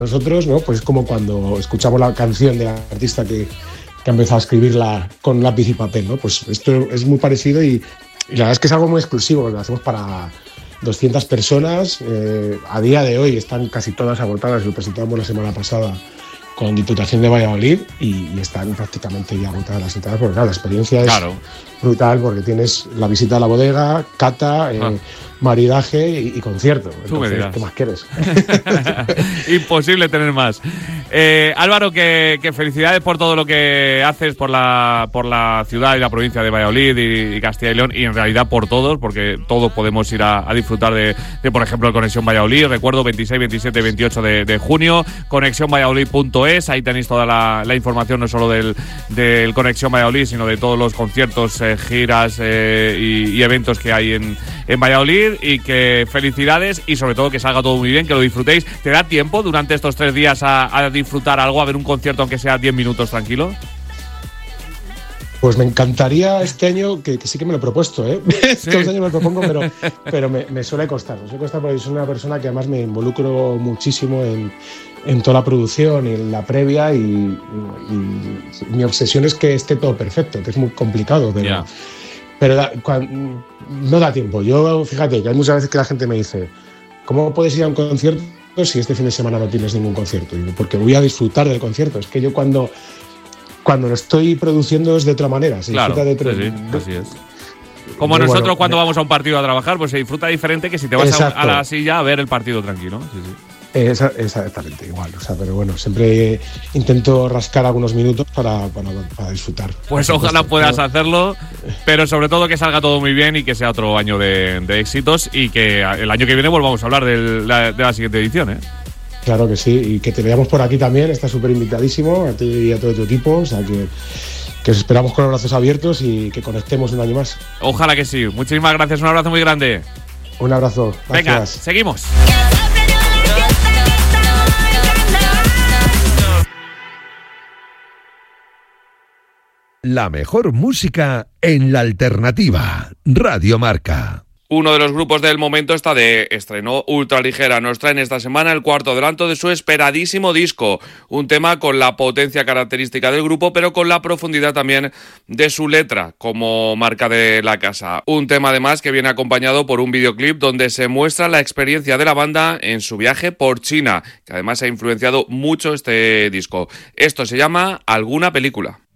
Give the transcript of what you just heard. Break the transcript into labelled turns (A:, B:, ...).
A: nosotros, ¿no? Pues es como cuando escuchamos la canción del artista que ha empezado a escribirla con lápiz y papel, ¿no? Pues esto es muy parecido y la verdad es que es algo muy exclusivo, lo hacemos para 200 personas. A día de hoy están casi todas agotadas, lo presentamos la semana pasada con Diputación de Valladolid y están prácticamente ya agotadas las entradas, porque claro, la experiencia es brutal, porque tienes la visita a la bodega, cata, maridaje y concierto. Entonces, ¿qué más quieres?
B: Imposible tener más. Álvaro, que felicidades por todo lo que haces por la ciudad y la provincia de Valladolid y Castilla y León, y en realidad por todos, porque todos podemos ir a disfrutar de, por ejemplo, el Conexión Valladolid. Recuerdo 26, 27 y 28 de junio, conexiónvalladolid.es. Ahí tenéis toda la información, no solo del Conexión Valladolid, sino de todos los conciertos, giras y eventos que hay en Valladolid. Y que felicidades y sobre todo que salga todo muy bien, que lo disfrutéis. ¿Te da tiempo durante estos 3 días a disfrutar algo, a ver un concierto aunque sea 10 minutos tranquilo?
A: Pues me encantaría este año, que sí que me lo he propuesto, ¿eh? Sí. Todos los años me lo propongo, pero me suele costar. Me suele costar porque soy una persona que además me involucro muchísimo en toda la producción y en la previa y mi obsesión es que esté todo perfecto, que es muy complicado, pero no da tiempo. Yo, fíjate, que hay muchas veces que la gente me dice, ¿cómo puedes ir a un concierto si este fin de semana no tienes ningún concierto? Y digo, porque voy a disfrutar del concierto. Es que yo cuando lo estoy produciendo es de otra manera. Se disfruta de otra manera.
B: Sí, así es. Como nosotros cuando vamos a un partido a trabajar, pues se disfruta diferente que si te vas a la silla a ver el partido tranquilo. Sí.
A: Exactamente igual, pero bueno, siempre intento rascar algunos minutos para disfrutar.
B: Pues ojalá puedas hacerlo, pero sobre todo que salga todo muy bien y que sea otro año de éxitos y que el año que viene volvamos a hablar de la siguiente edición, ¿eh?
A: Claro que sí, y que te veamos por aquí también, estás súper invitadísimo, a ti y a todo tu equipo, o sea que os esperamos con los brazos abiertos y que conectemos un año más.
B: Ojalá que sí, muchísimas gracias, un abrazo muy grande.
A: Un abrazo, gracias.
B: Venga, seguimos.
C: La mejor música en la alternativa. Radio Marca.
B: Uno de los grupos del momento está de estreno. Ultraligera nos traen esta semana el cuarto adelanto de su esperadísimo disco. Un tema con la potencia característica del grupo, pero con la profundidad también de su letra, como marca de la casa. Un tema además que viene acompañado por un videoclip donde se muestra la experiencia de la banda en su viaje por China, que además ha influenciado mucho este disco. Esto se llama Alguna Película.